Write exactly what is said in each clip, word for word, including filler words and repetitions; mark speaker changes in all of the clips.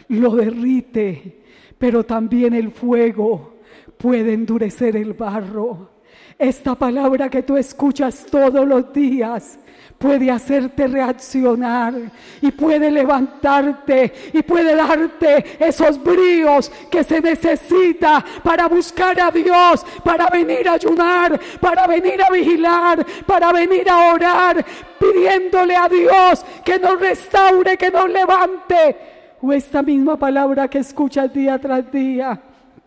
Speaker 1: lo derrite, pero también el fuego puede endurecer el barro. Esta palabra que tú escuchas todos los días puede hacerte reaccionar y puede levantarte y puede darte esos bríos que se necesita para buscar a Dios, para venir a ayunar, para venir a vigilar, para venir a orar, pidiéndole a Dios que nos restaure, que nos levante. O esta misma palabra que escuchas día tras día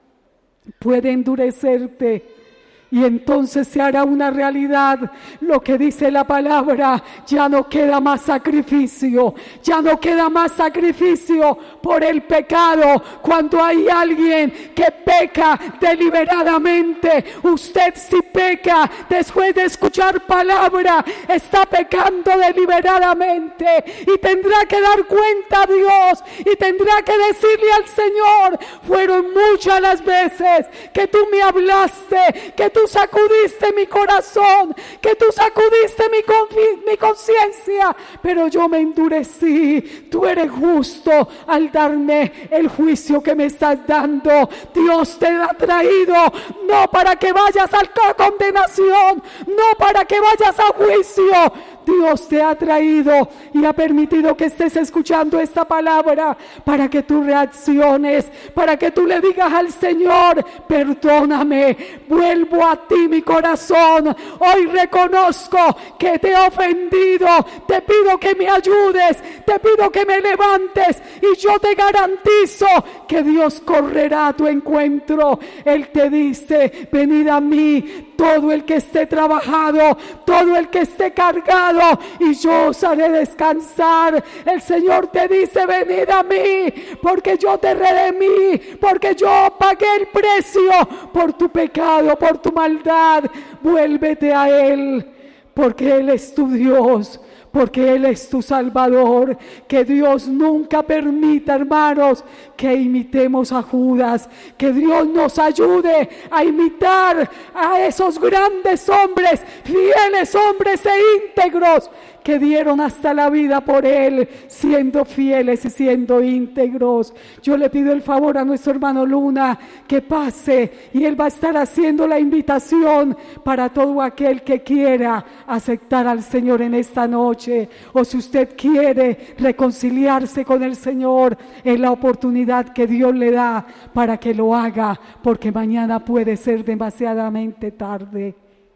Speaker 1: puede endurecerte. Y entonces se hará una realidad lo que dice la palabra. Ya no queda más sacrificio, ya no queda más sacrificio por el pecado. Cuando hay alguien que peca deliberadamente, usted si peca después de escuchar palabra, está pecando deliberadamente y tendrá que dar cuenta a Dios y tendrá que decirle al Señor: fueron muchas las veces que tú me hablaste, que tú Tú sacudiste mi corazón, que tú sacudiste mi, confi- mi conciencia, pero yo me endurecí. Tú eres justo al darme el juicio que me estás dando. Dios te ha traído no para que vayas a la condenación, no para que vayas a juicio. Dios te ha traído y ha permitido que estés escuchando esta palabra para que tú reacciones, para que tú le digas al Señor: perdóname, vuelvo a ti mi corazón, hoy reconozco que te he ofendido, te pido que me ayudes, te pido que me levantes, y yo te garantizo que Dios correrá a tu encuentro. Él te dice: venid a mí todo el que esté trabajado, todo el que esté cargado, y yo os haré descansar. El Señor te dice: venid a mí, porque yo te redimí, porque yo pagué el precio por tu pecado, por tu maldad. Vuélvete a Él, porque Él es tu Dios, porque Él es tu Salvador. Que Dios nunca permita, hermanos, que imitemos a Judas. Que Dios nos ayude a imitar a esos grandes hombres, fieles hombres e íntegros, que dieron hasta la vida por Él, siendo fieles y siendo íntegros. Yo le pido el favor a nuestro hermano Luna que pase, y él va a estar haciendo la invitación para todo aquel que quiera aceptar al Señor en esta noche, o si usted quiere reconciliarse con el Señor, es la oportunidad que Dios le da para que lo haga, porque mañana puede ser demasiadamente tarde.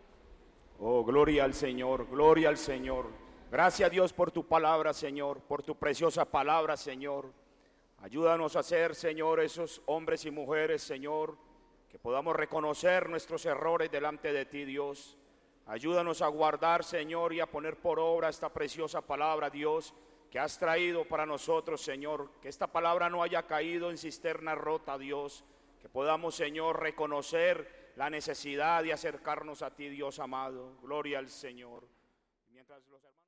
Speaker 2: Oh, gloria al Señor, gloria al Señor. Gracias, Dios, por tu palabra, Señor, por tu preciosa palabra, Señor. Ayúdanos a ser, Señor, esos hombres y mujeres, Señor, que podamos reconocer nuestros errores delante de ti, Dios. Ayúdanos a guardar, Señor, y a poner por obra esta preciosa palabra, Dios, que has traído para nosotros, Señor. Que esta palabra no haya caído en cisterna rota, Dios. Que podamos, Señor, reconocer la necesidad de acercarnos a ti, Dios amado. Gloria al Señor. Mientras los hermanos...